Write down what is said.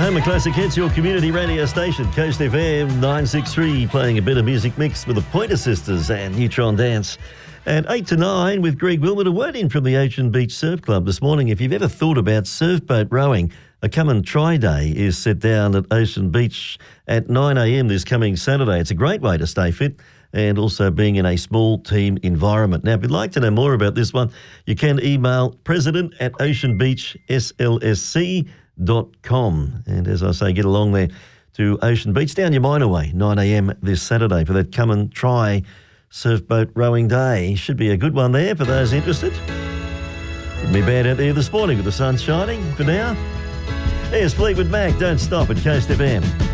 Home of Classic Hits, your community radio station, Coast FM 963, playing a bit of music mixed with the Pointer Sisters and Neutron Dance. And 8 to 9 with Greg Wilmot, a word in from the Ocean Beach Surf Club this morning. If you've ever thought about surf boat rowing, a come and try day is set down at Ocean Beach at 9 a.m. this coming Saturday. It's a great way to stay fit and also being in a small team environment. Now, if you'd like to know more about this one, you can email president@oceanbeachslsc.com. And as I say, get along there to Ocean Beach, down your Mineway, 9 a.m. this Saturday for that come and try surf boat rowing day. Should be a good one there for those interested. Wouldn't be bad out there this morning with the sun shining for now. Here's Fleetwood Mac, Don't Stop at Coast FM.